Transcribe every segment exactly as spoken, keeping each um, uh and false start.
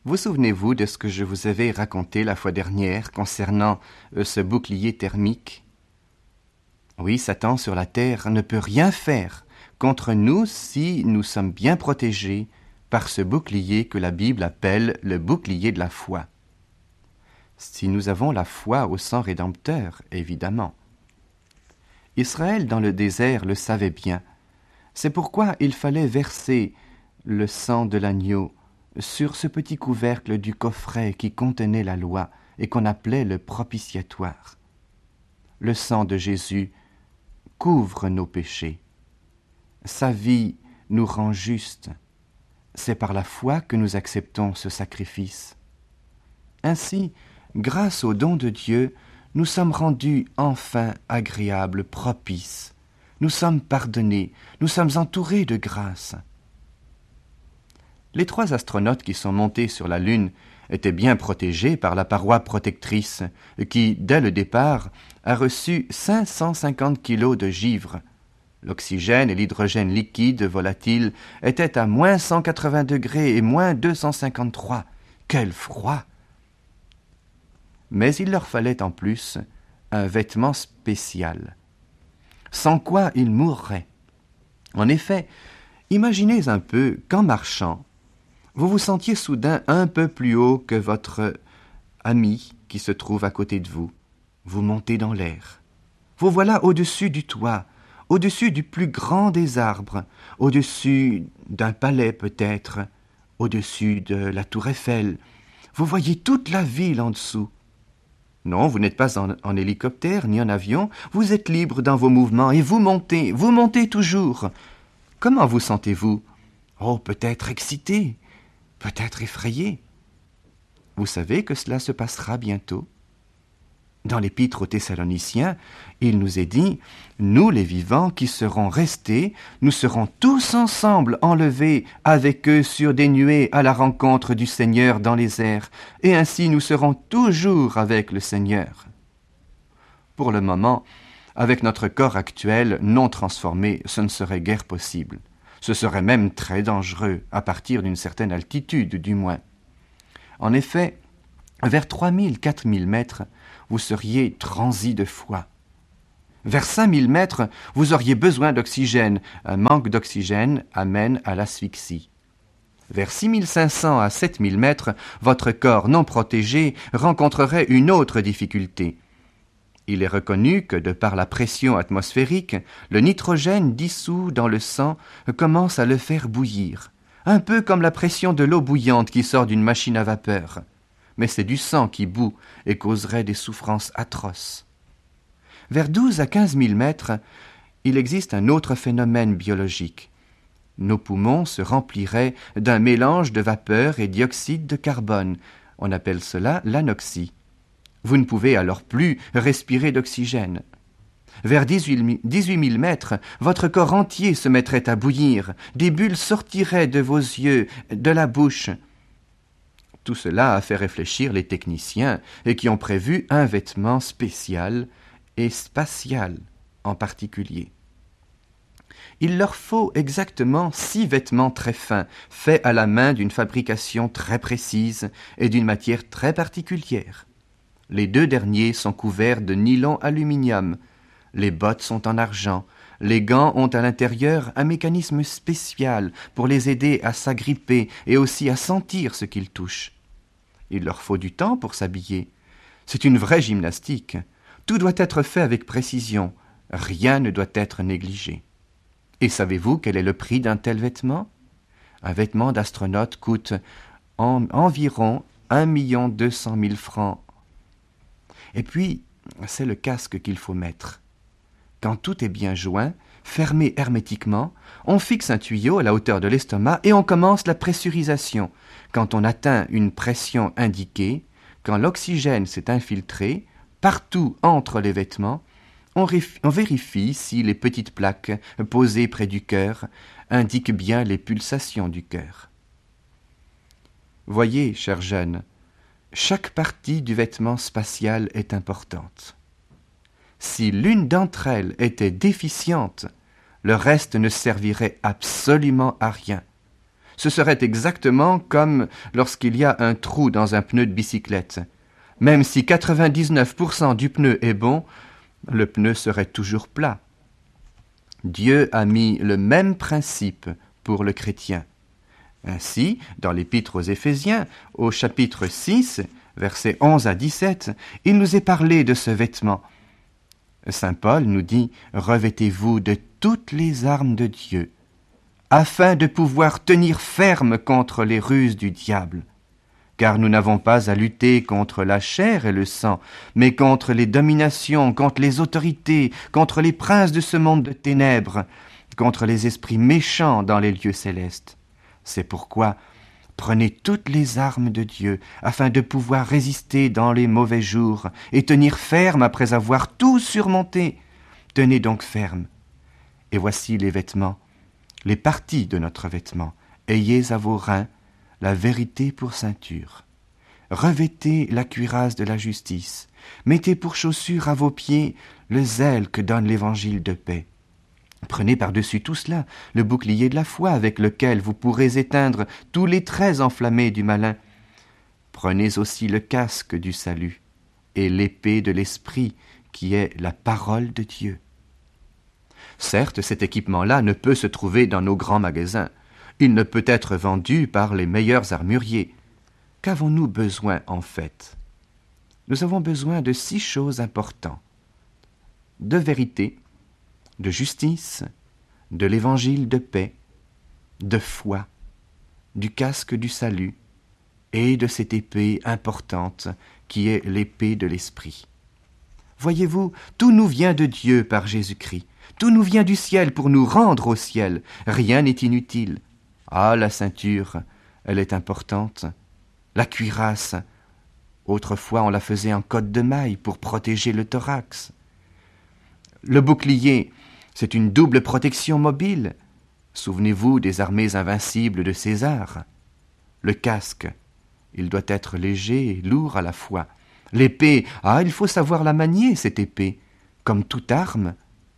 Vous souvenez-vous de ce que je vous avais raconté la fois dernière concernant euh, ce bouclier thermique? Oui, Satan sur la terre ne peut rien faire contre nous si nous sommes bien protégés par ce bouclier que la Bible appelle le bouclier de la foi. Si nous avons la foi au sang rédempteur, évidemment. Israël dans le désert le savait bien. C'est pourquoi il fallait verser le sang de l'agneau sur ce petit couvercle du coffret qui contenait la loi et qu'on appelait le propitiatoire. Le sang de Jésus couvre nos péchés. Sa vie nous rend justes. C'est par la foi que nous acceptons ce sacrifice. Ainsi, grâce au don de Dieu, nous sommes rendus enfin agréables, propices. Nous sommes pardonnés, nous sommes entourés de grâce. Les trois astronautes qui sont montés sur la Lune étaient bien protégés par la paroi protectrice qui, dès le départ, a reçu cinq cent cinquante kilos de givre. L'oxygène et l'hydrogène liquide volatile étaient à moins cent quatre-vingts degrés et moins deux cent cinquante-trois. Quel froid! Mais il leur fallait en plus un vêtement spécial, sans quoi ils mourraient. En effet, imaginez un peu qu'en marchant, vous vous sentiez soudain un peu plus haut que votre ami qui se trouve à côté de vous. Vous montez dans l'air. Vous voilà au-dessus du toit, au-dessus du plus grand des arbres, au-dessus d'un palais peut-être, au-dessus de la tour Eiffel. Vous voyez toute la ville en dessous. Non, vous n'êtes pas en, en hélicoptère ni en avion, vous êtes libre dans vos mouvements et vous montez, vous montez toujours. Comment vous sentez-vous? Oh, peut-être excité, peut-être effrayé. Vous savez que cela se passera bientôt. Dans l'Épître aux Thessaloniciens, il nous est dit « Nous, les vivants qui serons restés, nous serons tous ensemble enlevés avec eux sur des nuées à la rencontre du Seigneur dans les airs, et ainsi nous serons toujours avec le Seigneur. » Pour le moment, avec notre corps actuel non transformé, ce ne serait guère possible. Ce serait même très dangereux, à partir d'une certaine altitude du moins. En effet, vers trois mille, quatre mille mètres, vous seriez transi de foi. Vers cinq mille mètres, vous auriez besoin d'oxygène. Un manque d'oxygène amène à l'asphyxie. Vers six mille cinq cents à sept mille mètres, votre corps non protégé rencontrerait une autre difficulté. Il est reconnu que, de par la pression atmosphérique, le nitrogène dissous dans le sang commence à le faire bouillir, un peu comme la pression de l'eau bouillante qui sort d'une machine à vapeur. Mais c'est du sang qui bout et causerait des souffrances atroces. Vers douze à quinze mille mètres, il existe un autre phénomène biologique. Nos poumons se rempliraient d'un mélange de vapeur et dioxyde de carbone. On appelle cela l'anoxie. Vous ne pouvez alors plus respirer d'oxygène. Vers dix-huit mille mètres, votre corps entier se mettrait à bouillir. Des bulles sortiraient de vos yeux, de la bouche. Tout cela a fait réfléchir les techniciens et qui ont prévu un vêtement spécial et spatial en particulier. Il leur faut exactement six vêtements très fins, faits à la main d'une fabrication très précise et d'une matière très particulière. Les deux derniers sont couverts de nylon aluminium, les bottes sont en argent, les gants ont à l'intérieur un mécanisme spécial pour les aider à s'agripper et aussi à sentir ce qu'ils touchent. Il leur faut du temps pour s'habiller. C'est une vraie gymnastique. Tout doit être fait avec précision. Rien ne doit être négligé. Et savez-vous quel est le prix d'un tel vêtement? Un vêtement d'astronaute coûte en, environ un million deux cent mille francs. Et puis, c'est le casque qu'il faut mettre. Quand tout est bien joint, fermé hermétiquement, on fixe un tuyau à la hauteur de l'estomac et on commence la pressurisation. Quand on atteint une pression indiquée, quand l'oxygène s'est infiltré, partout entre les vêtements, on, réf- on vérifie si les petites plaques posées près du cœur indiquent bien les pulsations du cœur. Voyez, chers jeunes, chaque partie du vêtement spatial est importante. Si l'une d'entre elles était déficiente, le reste ne servirait absolument à rien. Ce serait exactement comme lorsqu'il y a un trou dans un pneu de bicyclette. Même si quatre-vingt-dix-neuf pour cent du pneu est bon, le pneu serait toujours plat. Dieu a mis le même principe pour le chrétien. Ainsi, dans l'Épître aux Éphésiens, au chapitre six, versets onze à dix-sept, il nous est parlé de ce vêtement. Saint Paul nous dit « Revêtez-vous de toutes les armes de Dieu, afin de pouvoir tenir ferme contre les ruses du diable. Car nous n'avons pas à lutter contre la chair et le sang, mais contre les dominations, contre les autorités, contre les princes de ce monde de ténèbres, contre les esprits méchants dans les lieux célestes. C'est pourquoi prenez toutes les armes de Dieu, afin de pouvoir résister dans les mauvais jours et tenir ferme après avoir tout surmonté. Tenez donc ferme. Et voici les vêtements, les parties de notre vêtement. Ayez à vos reins la vérité pour ceinture. Revêtez la cuirasse de la justice. Mettez pour chaussure à vos pieds le zèle que donne l'évangile de paix. Prenez par-dessus tout cela le bouclier de la foi avec lequel vous pourrez éteindre tous les traits enflammés du malin. Prenez aussi le casque du salut et l'épée de l'esprit qui est la parole de Dieu. Certes, cet équipement-là ne peut se trouver dans nos grands magasins. Il ne peut être vendu par les meilleurs armuriers. Qu'avons-nous besoin en fait? Nous avons besoin de six choses importantes. De vérité, de justice, de l'évangile de paix, de foi, du casque du salut et de cette épée importante qui est l'épée de l'esprit. Voyez-vous, tout nous vient de Dieu par Jésus-Christ. Tout nous vient du ciel pour nous rendre au ciel. Rien n'est inutile. Ah, la ceinture, elle est importante. La cuirasse, autrefois on la faisait en cotte de maille pour protéger le thorax. Le bouclier, c'est une double protection mobile. Souvenez-vous des armées invincibles de César. Le casque, il doit être léger et lourd à la fois. L'épée, ah, il faut savoir la manier, cette épée, comme toute arme.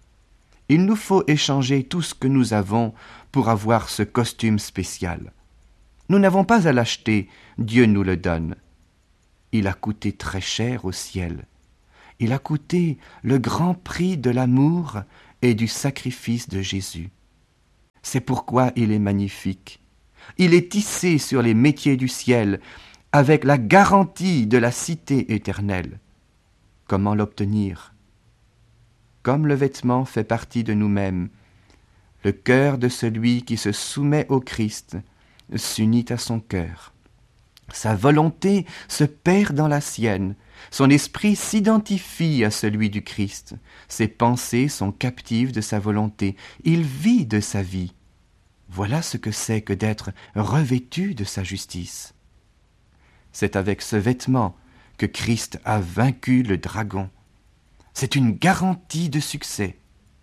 Il nous faut échanger tout ce que nous avons pour avoir ce costume spécial. Nous n'avons pas à l'acheter, Dieu nous le donne. Il a coûté très cher au ciel. Il a coûté le grand prix de l'amour et du sacrifice de Jésus. C'est pourquoi il est magnifique. Il est tissé sur les métiers du ciel, avec la garantie de la cité éternelle. Comment l'obtenir? Comme le vêtement fait partie de nous-mêmes, le cœur de celui qui se soumet au Christ s'unit à son cœur. Sa volonté se perd dans la sienne, son esprit s'identifie à celui du Christ, ses pensées sont captives de sa volonté, il vit de sa vie. Voilà ce que c'est que d'être revêtu de sa justice. C'est avec ce vêtement que Christ a vaincu le dragon. C'est une garantie de succès.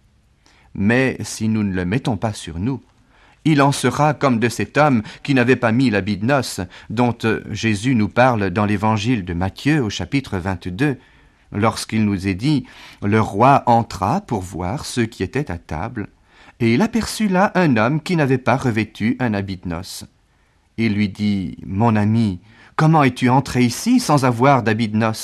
Mais si nous ne le mettons pas sur nous, il en sera comme de cet homme qui n'avait pas mis l'habit de noces, dont Jésus nous parle dans l'évangile de Matthieu au chapitre vingt-deux, lorsqu'il nous est dit « Le roi entra pour voir ceux qui étaient à table, et il aperçut là un homme qui n'avait pas revêtu un habit de noces. Il lui dit « Mon ami, comment es-tu entré ici sans avoir d'habit de noces ?»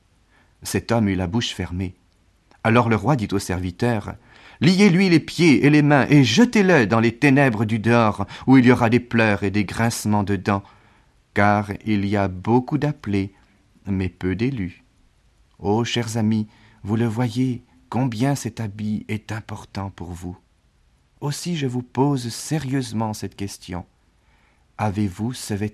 Cet homme eut la bouche fermée. Alors le roi dit au serviteur « Liez-lui les pieds et les mains et jetez-le dans les ténèbres du dehors, où il y aura des pleurs et des grincements de dents, car il y a beaucoup d'appelés, mais peu d'élus. » Oh, chers amis, vous le voyez, combien cet habit est important pour vous. Aussi je vous pose sérieusement cette question. Avez-vous ce vêtement ?